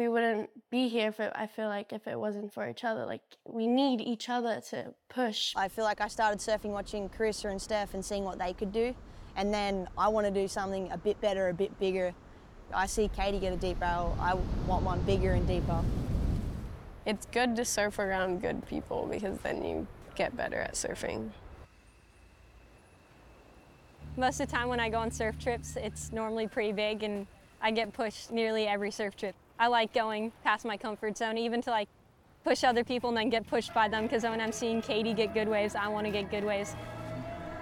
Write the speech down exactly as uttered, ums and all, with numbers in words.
we wouldn't be here if it, I feel like if it wasn't for each other. Like, we need each other to push. I feel like I started surfing watching Carissa and Steph and seeing what they could do, and then I want to do something a bit better, a bit bigger. I see Katie get a deep rail, I want one bigger and deeper. It's good to surf around good people because then you get better at surfing. Most of the time when I go on surf trips, it's normally pretty big and I get pushed nearly every surf trip. I like going past my comfort zone, even to like push other people and then get pushed by them, because when I'm seeing Katie get good waves, I want to get good waves.